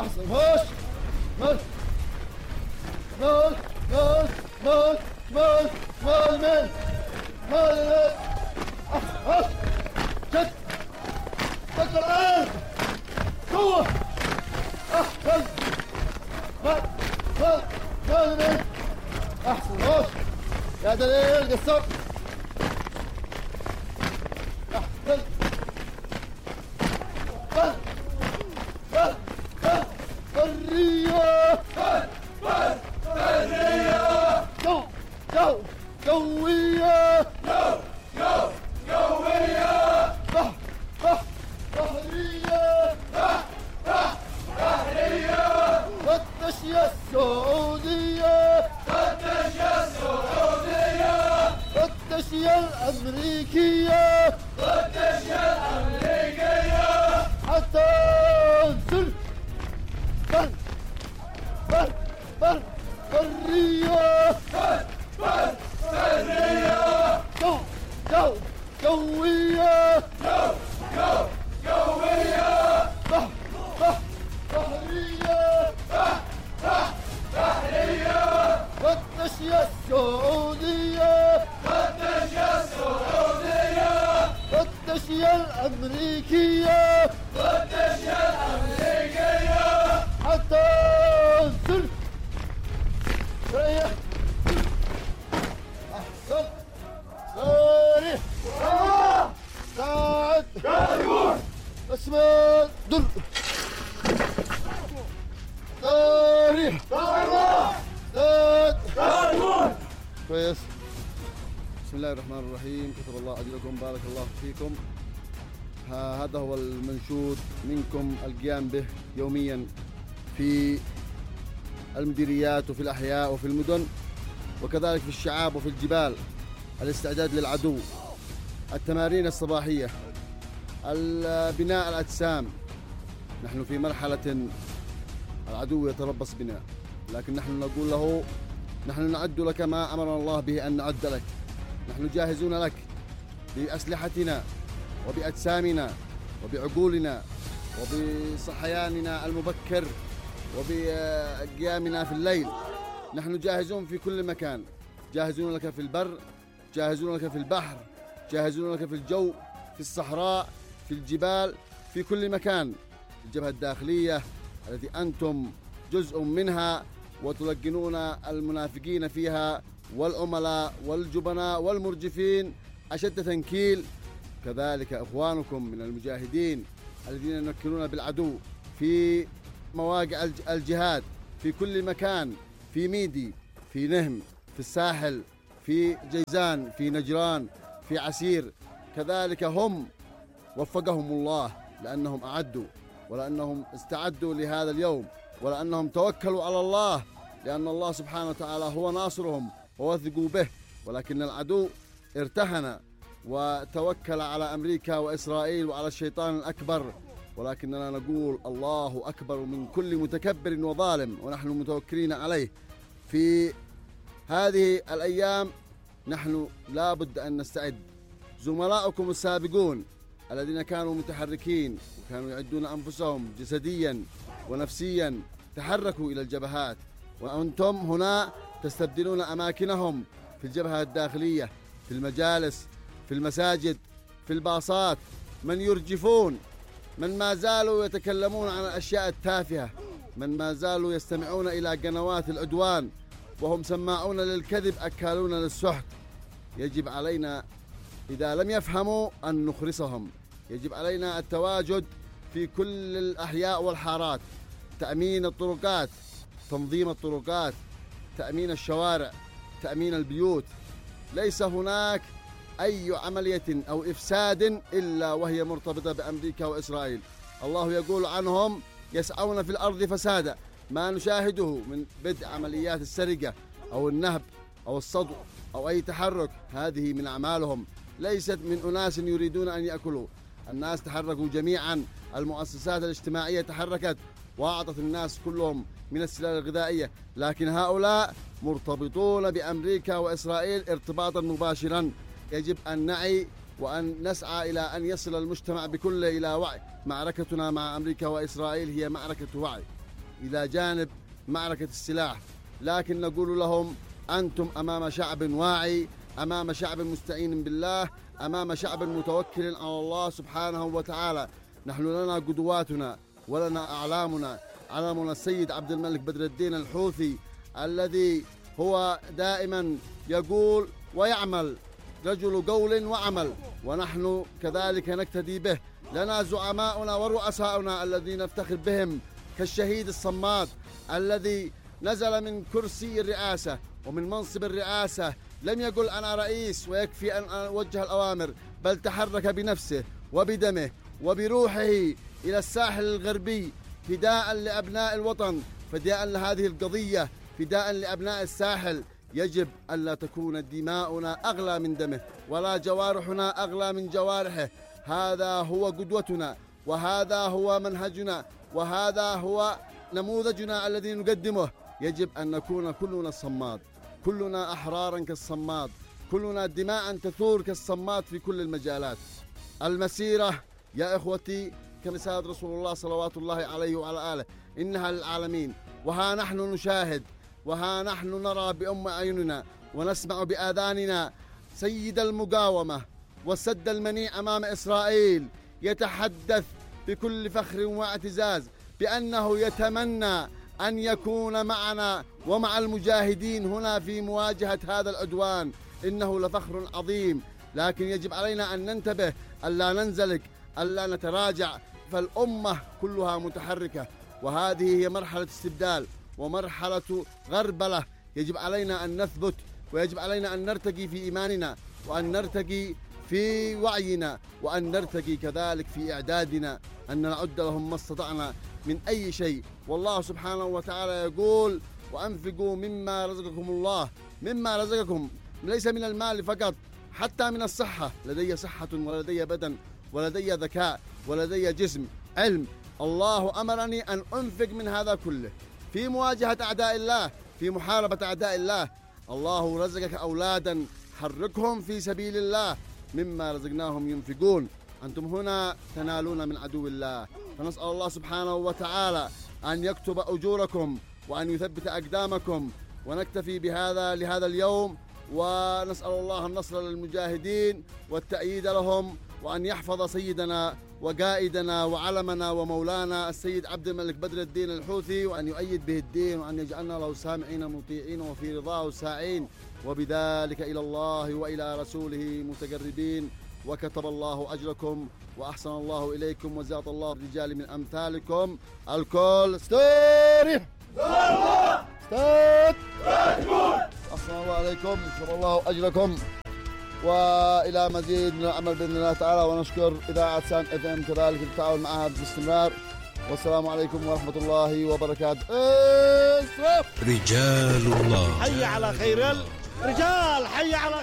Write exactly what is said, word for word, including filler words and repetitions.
أحسن هوش مال مال مال مال مال مال مال مال أحسن هوش شد شد الآن قوة أحسن مال مال مال مال أحسن هوش يا دليل قصر أحسن مال مال مال حرية مال مال حرية جو جو جوية جو جو جوية بح بح بحرية بح بح بحرية والتشية السعودية والتشية السعودية والتشية الأمريكية والتشية الأمريكية حتى انزل بر بر بر برية بر بر برية جو جو جوية جو جو جوية بح بح بحرية بح بح بحرية والتشية السعودية والتشية السعودية والتشية الأمريكية والتشية الأمريكية حتى انزل ريح أحسن ساري ساعد كاريور اسمه در ساري ساعد كاريور كويس. بسم الله الرحمن الرحيم. كتب الله أجركم، بارك الله فيكم. هذا هو المنشود منكم القيام به يوميا في المديريات وفي الأحياء وفي المدن وكذلك في الشعاب وفي الجبال. الاستعداد للعدو، التمارين الصباحية، بناء الأجسام. نحن في مرحلة العدو يتربص بنا، لكن نحن نقول له نحن نعد لك ما أمرنا الله به أن نعد لك. نحن جاهزون لك بأسلحتنا وبأجسامنا وبعقولنا وبصحياننا المبكر وبقيامنا في الليل. نحن جاهزون في كل مكان، جاهزون لك في البر، جاهزون لك في البحر، جاهزون لك في الجو، في الصحراء، في الجبال، في كل مكان. الجبهة الداخلية التي أنتم جزء منها وتلقنون المنافقين فيها والعملاء والجبناء والمرجفين أشد تنكيل. كذلك إخوانكم من المجاهدين الذين ينكلون بالعدو في مواقع الجهاد في كل مكان، في ميدي، في نهم، في الساحل، في جيزان، في نجران، في عسير. كذلك هم وفقهم الله لأنهم أعدوا ولأنهم استعدوا لهذا اليوم ولأنهم توكلوا على الله، لأن الله سبحانه وتعالى هو ناصرهم ووثقوا به. ولكن العدو ارتهن وتوكل على أمريكا وإسرائيل وعلى الشيطان الأكبر، ولكننا نقول الله أكبر من كل متكبر وظالم، ونحن متوكلين عليه. في هذه الأيام نحن لا بد أن نستعد. زملاؤكم السابقون الذين كانوا متحركين وكانوا يعدون أنفسهم جسديا ونفسيا تحركوا إلى الجبهات، وأنتم هنا تستبدلون أماكنهم في الجبهة الداخلية، في المجالس، في المساجد، في الباصات. من يرجفون، من ما زالوا يتكلمون عن الأشياء التافهة، من ما زالوا يستمعون إلى قنوات العدوان وهم سماعون للكذب أكالون للسحت. يجب علينا إذا لم يفهموا أن نخرسهم. يجب علينا التواجد في كل الأحياء والحارات، تأمين الطرقات، تنظيم الطرقات، تأمين الشوارع، تأمين البيوت. ليس هناك أي عملية أو إفساد إلا وهي مرتبطة بأمريكا وإسرائيل. الله يقول عنهم يسعون في الأرض فسادا. ما نشاهده من بدء عمليات السرقة أو النهب أو الصدو أو أي تحرك، هذه من أعمالهم، ليست من أناس يريدون أن يأكلوا. الناس تحركوا جميعا، المؤسسات الاجتماعية تحركت وأعطت الناس كلهم من السلال الغذائية، لكن هؤلاء مرتبطون بأمريكا وإسرائيل ارتباطا مباشرا. يجب أن نعي وأن نسعى إلى أن يصل المجتمع بكله إلى وعي. معركتنا مع أمريكا وإسرائيل هي معركة وعي، إلى جانب معركة السلاح، لكن نقول لهم أنتم أمام شعب واعي، أمام شعب مستعين بالله، أمام شعب متوكل على الله سبحانه وتعالى. نحن لنا قدواتنا ولنا أعلامنا. علمنا السيد عبد الملك بدر الدين الحوثي الذي هو دائما يقول ويعمل، رجل قول وعمل، ونحن كذلك نقتدي به. لنا زعماؤنا ورؤساؤنا الذين نفتخر بهم، كالشهيد الصماد الذي نزل من كرسي الرئاسة ومن منصب الرئاسة لم يقل أنا رئيس ويكفي أن أوجه الأوامر، بل تحرك بنفسه وبدمه وبروحه إلى الساحل الغربي فداء لأبناء الوطن، فداء لهذه القضية، فداء لأبناء الساحل. يجب أن لا تكون دماؤنا أغلى من دمه ولا جوارحنا أغلى من جوارحه. هذا هو قدوتنا، وهذا هو منهجنا، وهذا هو نموذجنا الذي نقدمه. يجب أن نكون كلنا الصماد، كلنا أحرارا كالصماد، كلنا دماء تثور كالصماد في كل المجالات. المسيرة يا إخوتي كرسالة رسول الله صلوات الله عليه وعلى آله، إنها للعالمين. وها نحن نشاهد، وها نحن نرى بأم أعيننا ونسمع بآذاننا سيد المقاومة والسد المنيع أمام إسرائيل يتحدث بكل فخر واعتزاز بأنه يتمنى أن يكون معنا ومع المجاهدين هنا في مواجهة هذا العدوان. إنه لفخر عظيم، لكن يجب علينا أن ننتبه، ألا ننزلق، ألا نتراجع، فالأمة كلها متحركة، وهذه هي مرحلة استبدال ومرحلة غربلة. يجب علينا أن نثبت، ويجب علينا أن نرتقي في إيماننا، وأن نرتقي في وعينا، وأن نرتقي كذلك في إعدادنا، أن نعد لهم ما استطعنا من أي شيء. والله سبحانه وتعالى يقول وأنفقوا مما رزقكم الله، مما رزقكم ليس من المال فقط، حتى من الصحة. لدي صحة ولدي بدن ولدي ذكاء ولدي جسم علم. الله أمرني أن أنفق من هذا كله في مواجهة أعداء الله، في محاربة أعداء الله. الله رزقك أولادا، حركهم في سبيل الله، مما رزقناهم ينفقون. أنتم هنا تنالون من عدو الله، فنسأل الله سبحانه وتعالى أن يكتب أجوركم وأن يثبت أقدامكم. ونكتفي بهذا لهذا اليوم، ونسأل الله النصر للمجاهدين والتأييد لهم، وأن يحفظ سيدنا وقائدنا وعلمنا ومولانا السيد عبد الملك بدر الدين الحوثي، وأن يؤيد به الدين، وأن يجعلنا له سامعين مطيعين وفي رضاه ساعين، وبذلك إلى الله وإلى رسوله متقربين. وكتب الله أجركم وأحسن الله إليكم وزاد الله الرجال من أمثالكم. الكل استريح استريح. أحسن الله عليكم، شكر الله أجركم، وإلى مزيد من العمل بإذن الله تعالى. ونشكر إذاعة سان اف ام كذلك للتعاون معها باستمرار. والسلام عليكم ورحمة الله وبركاته. رجال الله، حي على خير الرجال، حي على